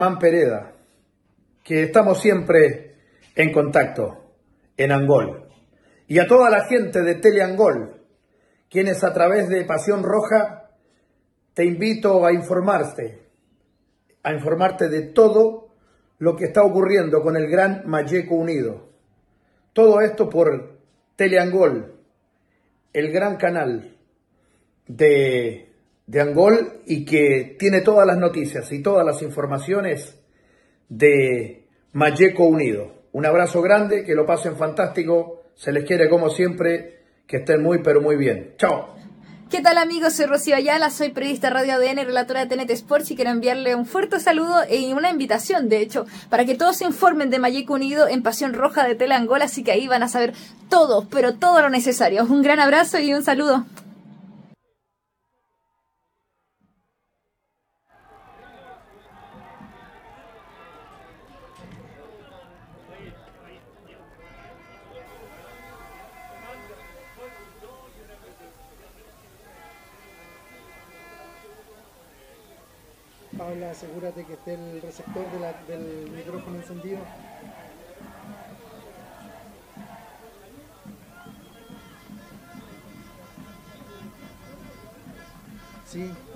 Man Pereda, que estamos siempre en contacto en Angol. Y a toda la gente de Teleangol, quienes a través de Pasión Roja te invito a informarte de todo lo que está ocurriendo con el Gran Malleco Unido. Todo esto por Teleangol, el gran canal de Angol, y que tiene todas las noticias y todas las informaciones de Malleco Unido. Un abrazo grande, que lo pasen fantástico, se les quiere como siempre, que estén muy pero muy bien. Chao. ¿Qué tal, amigos? Soy Rocío Ayala, soy periodista de Radio ADN, relatora de TNT Sports, y quiero enviarle un fuerte saludo y una invitación, de hecho, para que todos se informen de Malleco Unido en Pasión Roja de Teleangol, así que ahí van a saber todo, pero todo lo necesario. Un gran abrazo y un saludo. Paula, asegúrate que esté el receptor del micrófono encendido. Sí.